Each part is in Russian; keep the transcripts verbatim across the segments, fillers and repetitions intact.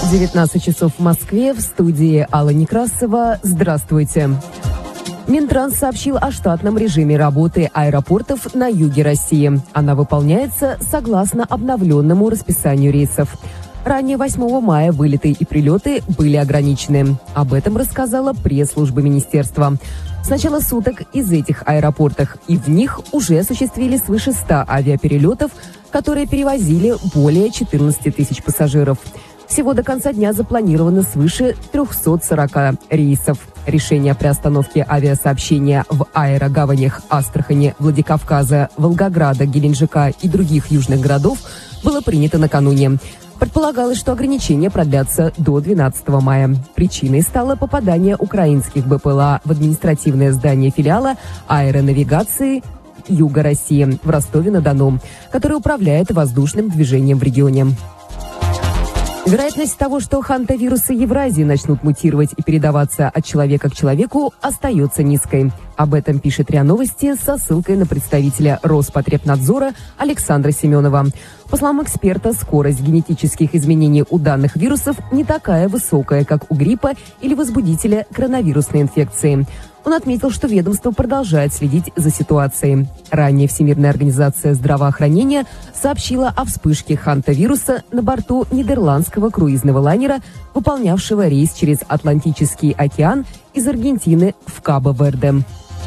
девятнадцать часов в Москве, в студии Алла Некрасова. Здравствуйте. Минтранс сообщил о штатном режиме работы аэропортов на юге России. Она выполняется согласно обновленному расписанию рейсов. Ранее восьмого мая вылеты и прилеты были ограничены. Об этом рассказала пресс-служба министерства. С начала суток из этих аэропортов и в них уже осуществили свыше ста авиаперелетов, которые перевозили более четырнадцати тысяч пассажиров. Всего до конца дня запланировано свыше трёхсот сорока рейсов. Решение о приостановке авиасообщения в аэрогаванях Астрахани, Владикавказа, Волгограда, Геленджика и других южных городов было принято накануне. Предполагалось, что ограничения продлятся до двенадцатого мая. Причиной стало попадание украинских БПЛА в административное здание филиала аэронавигации Юга России в Ростове-на-Дону, который управляет воздушным движением в регионе. Вероятность того, что хантавирусы Евразии начнут мутировать и передаваться от человека к человеку, остается низкой. Об этом пишет РИА Новости со ссылкой на представителя Роспотребнадзора Александра Семенова. По словам эксперта, скорость генетических изменений у данных вирусов не такая высокая, как у гриппа или возбудителя коронавирусной инфекции. Он отметил, что ведомство продолжает следить за ситуацией. Ранее Всемирная организация здравоохранения сообщила о вспышке хантавируса на борту нидерландского круизного лайнера, выполнявшего рейс через Атлантический океан из Аргентины в Кабо-Верде.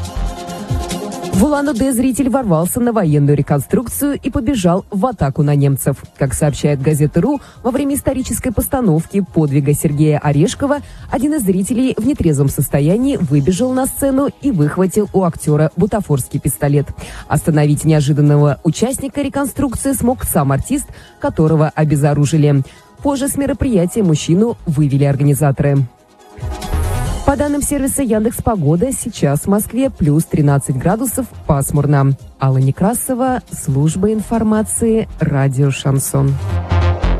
В Улан-Удэ зритель ворвался на военную реконструкцию и побежал в атаку на немцев. Как сообщает газета РУ, во время исторической постановки подвига Сергея Орешкова один из зрителей в нетрезвом состоянии выбежал на сцену и выхватил у актера бутафорский пистолет. Остановить неожиданного участника реконструкции смог сам артист, которого обезоружили. Позже с мероприятия мужчину вывели организаторы. По данным сервиса Яндекс.Погода, сейчас в Москве плюс тринадцать градусов, пасмурно. Алла Некрасова, служба информации, радио «Шансон».